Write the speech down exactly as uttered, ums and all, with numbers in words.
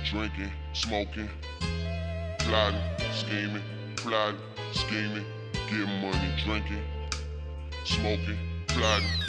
drinking, smoking, plotting, scheming, plotting, scheming, getting money, drinking, smoking, plotting,